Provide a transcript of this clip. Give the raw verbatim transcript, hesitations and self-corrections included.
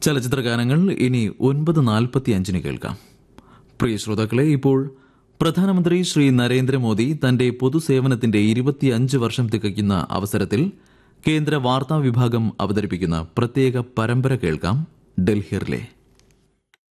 ചലച്ചിത്ര ഗാനങ്ങൾ ഇനി ഒൻപത് നാൽപ്പത്തി അഞ്ചിന് കേൾക്കാം. പ്രിയ ശ്രോതാക്കളെ, ഇപ്പോൾ പ്രധാനമന്ത്രി ശ്രീ നരേന്ദ്രമോദി തന്റെ പൊതുസേവനത്തിന്റെ ഇരുപത്തിയഞ്ച് വർഷം തികയ്ക്കുന്ന അവസരത്തിൽ കേന്ദ്ര വാർത്താ വിഭാഗം അവതരിപ്പിക്കുന്ന പ്രത്യേക പരമ്പര കേൾക്കാം. ഡൽഹി റിലേ.